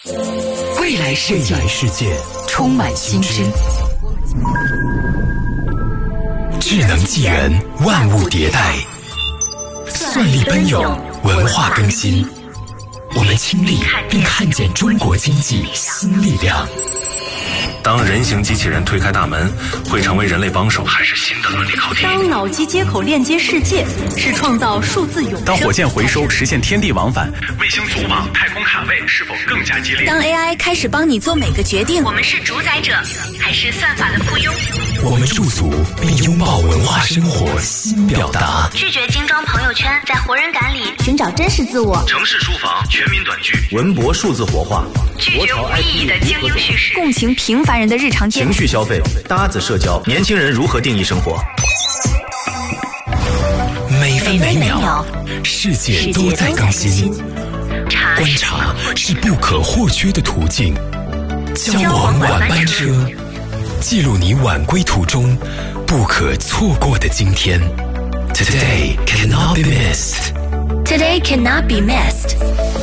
未来世界充满新知，智能纪元万物迭代，算力奔涌，文化更新。我们亲历并看见中国经济新力量。 当人形机器人推开大门，会成为人类帮手，还是新的伦理考题？ 当脑机接口链接世界，是创造数字永生？ 当火箭回收实现天地往返， 卫星组网、太空卡位是否更加激烈？ 当 AI 开始帮你做每个决定， 我们是主宰者，还是算法的附庸？ 我们驻足并拥抱文化生活新表达， 拒绝精装朋友圈，在活人感里寻找真实自我。 城市书房全民短剧， 文博数字活化， 拒绝无意义的精英叙事， 共情平凡人的日常情绪消费，搭子社交，年轻人如何定义生活？ 每分每秒，世界都在更新。观察是不可或缺的途径。交往晚班车，记录你晚归途中不可错过的今天。Today cannot be missed. Today cannot be missed.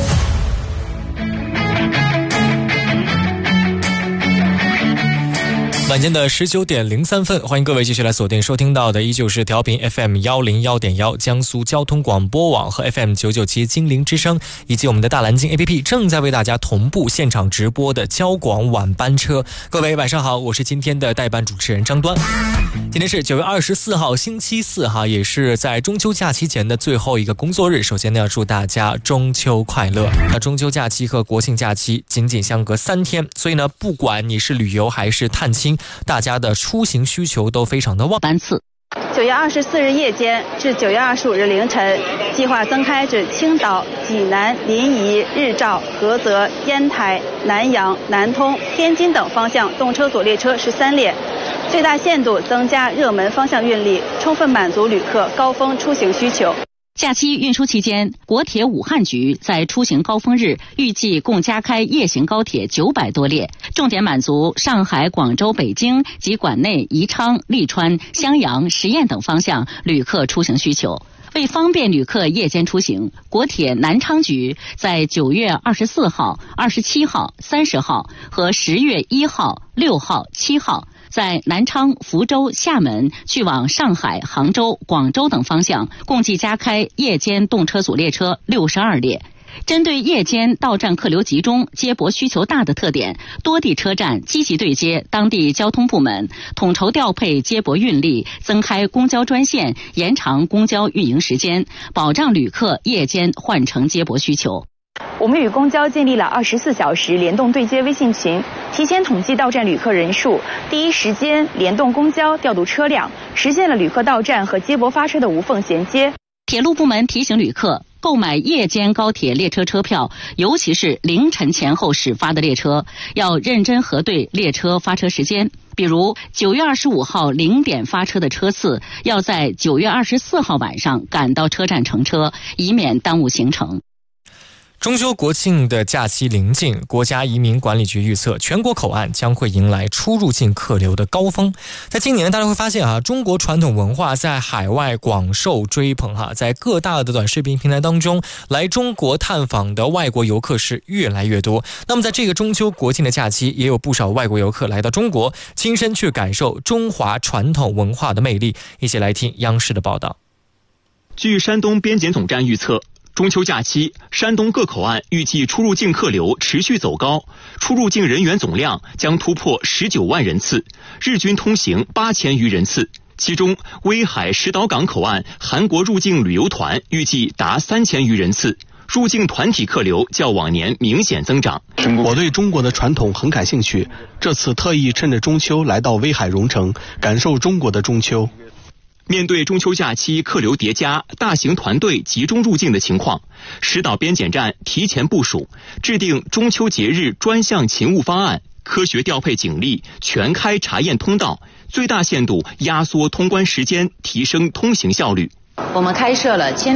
晚间的19点03分，欢迎各位继续来锁定收听到的依旧是调频 FM 101.1江苏交通广播网和 FM 997金陵之声，以及我们的大蓝鲸 APP 正在为大家同步现场直播的交广晚班车。各位晚上好，我是今天的代班主持人张端。今天是9月24号星期四哈，也是在中秋假期前的最后一个工作日。首先呢，要祝大家中秋快乐。那中秋假期和国庆假期仅仅相隔3天，所以呢，不管你是旅游还是探亲，大家的出行需求都非常的旺。 班次 9月24日夜间至9月25日凌晨，计划增开至青岛、济南、临沂、日照、菏泽、烟台、南阳、南通、天津等方向动车组列车13列，最大限度增加热门方向运力，充分满足旅客高峰出行需求。 假期运输期间，国铁武汉局在出行高峰日预计共加开夜行高铁900多列，重点满足上海、广州、北京及管内宜昌、利川、襄阳、十堰等方向旅客出行需求。为方便旅客夜间出行，国铁南昌局在9月24号、27号、30号和10月1号、6号、7号在南昌、福州、厦门去往上海、杭州、广州等方向共计加开夜间动车组列车62列。针对夜间到站客流集中、接驳需求大的特点，多地车站积极对接当地交通部门，统筹调配接驳运力，增开公交专线，延长公交运营时间，保障旅客夜间换乘接驳需求。 我们与公交建立了24小时联动对接微信群，提前统计到站旅客人数，第一时间联动公交调度车辆，实现了旅客到站和接驳发车的无缝衔接。 铁路部门提醒旅客，购买夜间高铁列车车票，尤其是凌晨前后始发的列车，要认真核对列车发车时间。比如9月25号0点发车的车次，要在9月24号晚上赶到车站乘车，以免耽误行程。 中秋国庆的假期临近，国家移民管理局预测，全国口岸将会迎来出入境客流的高峰。在今年，大家会发现中国传统文化在海外广受追捧在各大的短视频平台当中，来中国探访的外国游客是越来越多。那么在这个中秋国庆的假期，也有不少外国游客来到中国，亲身去感受中华传统文化的魅力。一起来听央视的报道。 据山东边检总站预测，中秋假期，山东各口岸预计出入境客流持续走高，出入境人员总量将突破19万人次，日均通行8000余人次。其中，威海石岛港口岸韩国入境旅游团预计达3000余人次，入境团体客流较往年明显增长。 我对中国的传统很感兴趣，这次特意趁着中秋来到威海荣城，感受中国的中秋。 面对中秋假期客流叠加、大型团队集中入境的情况，石岛边检站提前部署，制定中秋节日专项勤务方案，科学调配警力，全开查验通道，最大限度压缩通关时间，提升通行效率。 我们开设了